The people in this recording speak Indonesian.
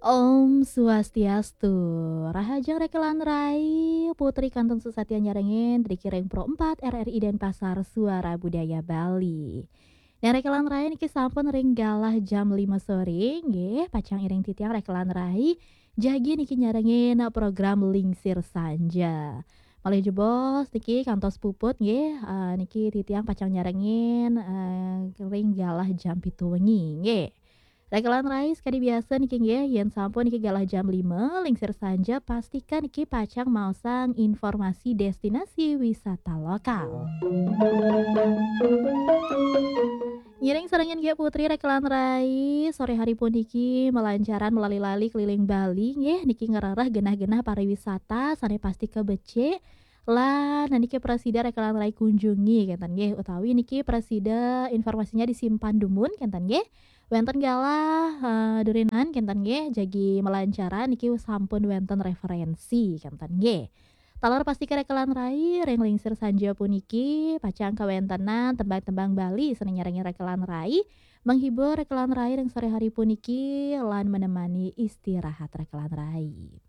Om Swastiastu, Rahajang Rekelan Rai, Putri Kantun Susatya Nyarengin, Trikiring Pro 4, RRI Denpasar, Suara Budaya Bali. Nah, Rekelan Rai niki sampun ring galah jam 5 sore, nggih, pacang iring titiang Rekelan Rai, jagi niki nyarengin program Lingsir Sanja. Malih jebos niki kantos puput nggih, niki titiang pacang nyarengin ring galah jam 7 wengi, nggih. Rekelan Rais kadi biasa niki nggih yen sampun niki galah jam 5 lingsir sanja pastikan niki pacang maosang informasi destinasi wisata lokal. Ngiring serengen nggih Putri Rekelan Rai sore hari puniki melancaran melalui keliling Bali nggih niki ngerarah genah-genah pariwisata sane pasti kebece lan niki presida Rekelan Rai kunjungi kenten nggih utawi niki presida informasinya disimpan dumun kenten nggih. Wenten galah durinan kenten nggih jagi melancaran niki sampun wenten referensi kenten nggih. Talor pasti Rekelan Rai reng lingsir sanja puniki pacang kawentenan tembang-tembang Bali seneng nyarengi Rekelan Rai menghibur Rekelan Rai reng sore hari puniki lan menemani istirahat Rekelan Rai.